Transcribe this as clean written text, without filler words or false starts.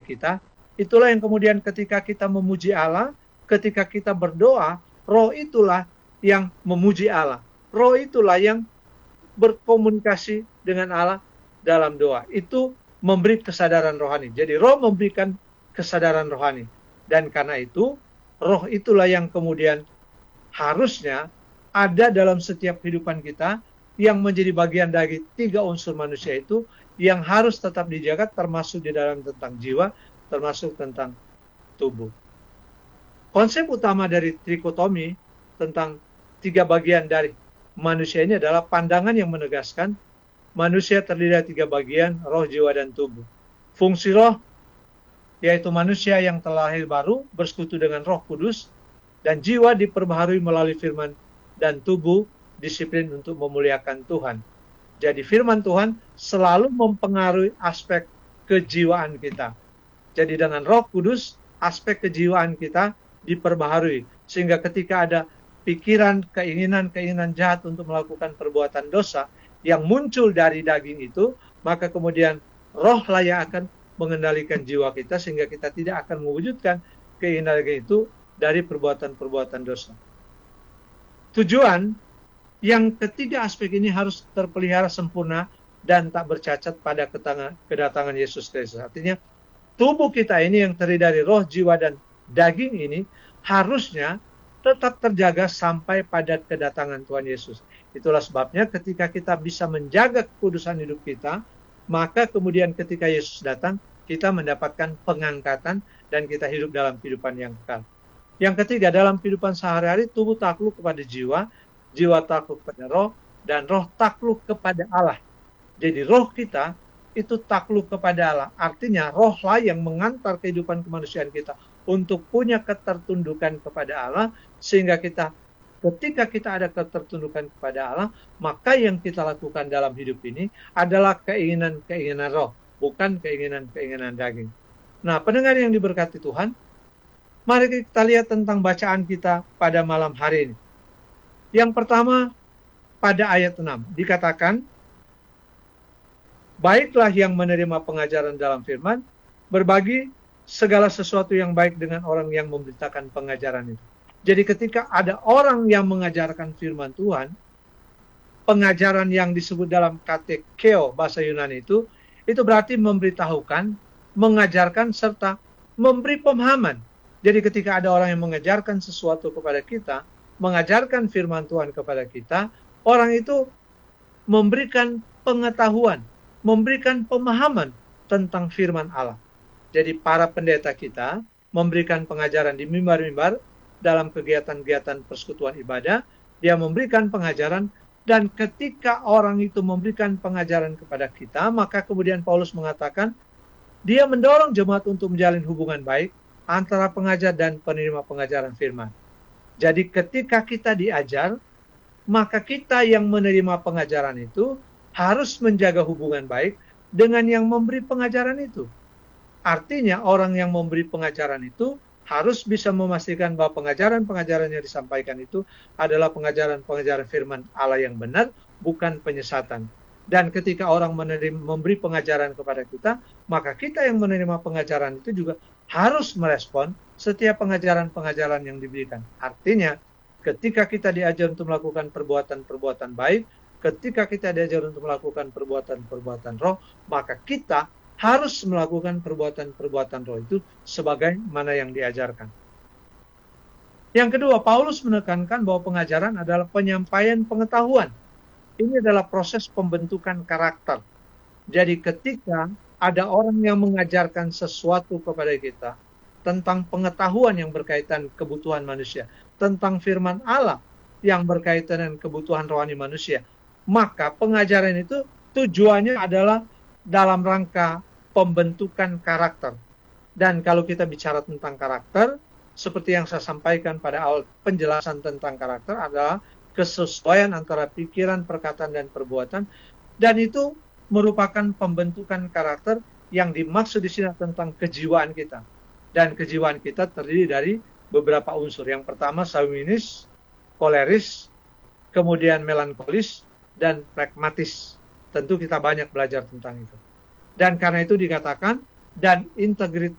kita. Itulah yang kemudian ketika kita memuji Allah, ketika kita berdoa, roh itulah yang memuji Allah. Roh itulah yang berkomunikasi dengan Allah dalam doa. Itu memberi kesadaran rohani. Jadi roh memberikan kesadaran rohani. Dan karena itu, roh itulah yang kemudian harusnya ada dalam setiap kehidupan kita, yang menjadi bagian dari 3 unsur manusia itu, yang harus tetap dijaga, termasuk di dalam tentang jiwa, termasuk tentang tubuh. Konsep utama dari trikotomi tentang 3 bagian dari manusia ini adalah pandangan yang menegaskan manusia terdiri dari 3 bagian, roh, jiwa, dan tubuh. Fungsi roh, yaitu manusia yang telah lahir baru, bersekutu dengan Roh Kudus, dan jiwa diperbaharui melalui firman, dan tubuh disiplin untuk memuliakan Tuhan. Jadi firman Tuhan selalu mempengaruhi aspek kejiwaan kita. Jadi dengan Roh Kudus, aspek kejiwaan kita diperbaharui. Sehingga ketika ada pikiran, keinginan jahat untuk melakukan perbuatan dosa yang muncul dari daging itu, maka kemudian roh lah yang akan mengendalikan jiwa kita, sehingga kita tidak akan mewujudkan keinginan itu dari perbuatan-perbuatan dosa. Tujuan yang ketiga aspek ini harus terpelihara sempurna dan tak bercacat pada kedatangan Yesus Kristus. Artinya tubuh kita ini yang terdiri dari roh, jiwa, dan daging ini harusnya tetap terjaga sampai pada kedatangan Tuhan Yesus. Itulah sebabnya ketika kita bisa menjaga kekudusan hidup kita, maka kemudian ketika Yesus datang, kita mendapatkan pengangkatan dan kita hidup dalam kehidupan yang kekal. Yang ketiga, dalam kehidupan sehari-hari, tubuh takluk kepada jiwa, jiwa takluk kepada roh, dan roh takluk kepada Allah. Jadi roh kita itu takluk kepada Allah. Artinya roh lah yang mengantar kehidupan kemanusiaan kita untuk punya ketertundukan kepada Allah, sehingga ketika kita ada ketertundukan kepada Allah, maka yang kita lakukan dalam hidup ini adalah keinginan-keinginan roh, bukan keinginan-keinginan daging. Nah, pendengar yang diberkati Tuhan, mari kita lihat tentang bacaan kita pada malam hari ini. Yang pertama, pada ayat 6, dikatakan, baiklah yang menerima pengajaran dalam firman, berbagi segala sesuatu yang baik dengan orang yang memberitakan pengajaran itu. Jadi ketika ada orang yang mengajarkan firman Tuhan, pengajaran yang disebut dalam katekeo bahasa Yunani itu berarti memberitahukan, mengajarkan, serta memberi pemahaman. Jadi ketika ada orang yang mengajarkan sesuatu kepada kita, mengajarkan firman Tuhan kepada kita, orang itu memberikan pengetahuan, memberikan pemahaman tentang firman Allah. Jadi para pendeta kita memberikan pengajaran di mimbar-mimbar dalam kegiatan-kegiatan persekutuan ibadah, dia memberikan pengajaran, dan ketika orang itu memberikan pengajaran kepada kita, maka kemudian Paulus mengatakan, dia mendorong jemaat untuk menjalin hubungan baik antara pengajar dan penerima pengajaran firman. Jadi ketika kita diajar, maka kita yang menerima pengajaran itu harus menjaga hubungan baik dengan yang memberi pengajaran itu. Artinya orang yang memberi pengajaran itu harus bisa memastikan bahwa pengajaran-pengajaran yang disampaikan itu adalah pengajaran-pengajaran firman Allah yang benar, bukan penyesatan. Dan ketika orang memberi pengajaran kepada kita, maka kita yang menerima pengajaran itu juga harus merespon setiap pengajaran-pengajaran yang diberikan. Artinya, ketika kita diajar untuk melakukan perbuatan-perbuatan baik, ketika kita diajar untuk melakukan perbuatan-perbuatan roh, maka kita harus melakukan perbuatan-perbuatan roh itu sebagaimana yang diajarkan. Yang kedua, Paulus menekankan bahwa pengajaran adalah penyampaian pengetahuan. Ini adalah proses pembentukan karakter. Jadi ketika ada orang yang mengajarkan sesuatu kepada kita tentang pengetahuan yang berkaitan kebutuhan manusia, tentang firman Allah yang berkaitan dengan kebutuhan rohani manusia, maka pengajaran itu tujuannya adalah dalam rangka pembentukan karakter. Dan kalau kita bicara tentang karakter, seperti yang saya sampaikan pada awal penjelasan tentang karakter adalah kesesuaian antara pikiran, perkataan, dan perbuatan. Dan itu merupakan pembentukan karakter yang dimaksud di sini tentang kejiwaan kita. Dan kejiwaan kita terdiri dari beberapa unsur. Yang pertama sanguinis, koleris, kemudian melankolis, dan pragmatis. Tentu kita banyak belajar tentang itu. Dan karena itu dikatakan, dan